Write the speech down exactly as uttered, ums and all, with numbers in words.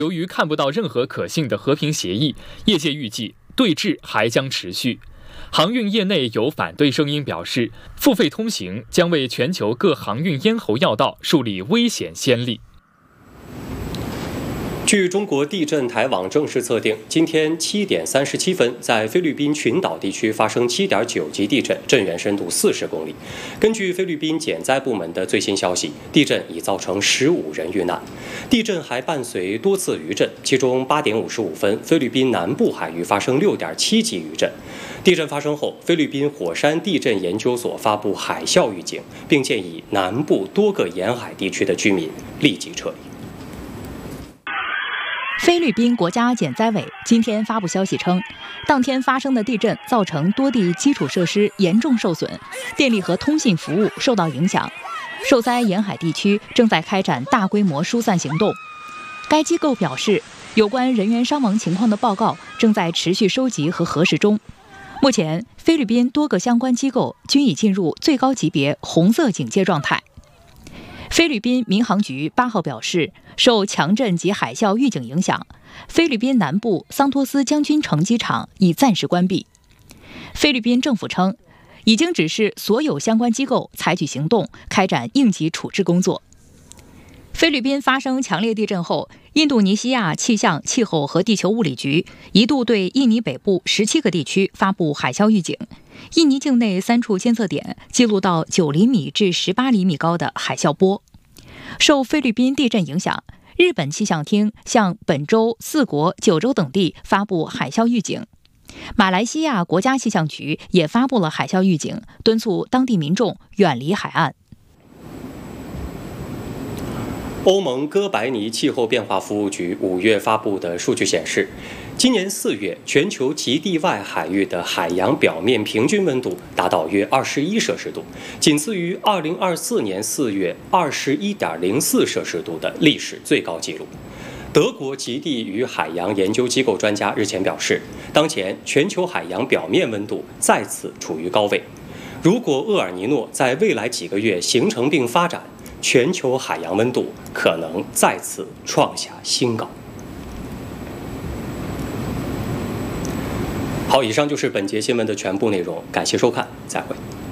由于看不到任何可信的和平协议，业界预计对峙还将持续。航运业内有反对声音表示，付费通行将为全球各航运咽喉要道树立危险先例。 据中国地震台网正式测定，今天七点三十七分，在菲律宾群岛地区发生七点九级地震，震源深度四十公里。根据菲律宾减灾部门的最新消息，地震已造成十五人遇难。地震还伴随多次余震，其中八点五十五分，菲律宾南部海域发生六点七级余震。地震发生后，菲律宾火山地震研究所发布海啸预警，并建议南部多个沿海地区的居民立即撤离。 菲律宾国家减灾委今天发布消息称，当天发生的地震造成多地基础设施严重受损，电力和通信服务受到影响。受灾沿海地区正在开展大规模疏散行动。该机构表示，有关人员伤亡情况的报告正在持续收集和核实中。目前，菲律宾多个相关机构均已进入最高级别红色警戒状态。菲律宾民航局八号表示，受强震及海啸预警影响，菲律宾南部桑托斯将军城机场已暂时关闭。菲律宾政府称，已经指示所有相关机构采取行动，开展应急处置工作。菲律宾发生强烈地震后，印度尼西亚气象、气候和地球物理局一度对印尼北部十七个地区发布海啸预警。印尼境内三处监测点记录到九厘米至十八厘米高的海啸波。受菲律宾地震影响，日本气象厅向本州、四国、九州等地发布海啸预警。马来西亚国家气象局也发布了海啸预警，敦促当地民众远离海岸。 欧盟哥白尼气候变化服务局五月发布的数据显示，今年四月全球极地外海域的海洋表面平均温度达到约二十一摄氏度，仅次于二零二四年四月二十一点零四摄氏度的历史最高纪录。德国极地与海洋研究机构专家日前表示，当前全球海洋表面温度再次处于高位，如果厄尔尼诺在未来几个月形成并发展，全球海洋温度可能再次创下新高。好，以上就是本节新闻的全部内容，感谢收看，再会。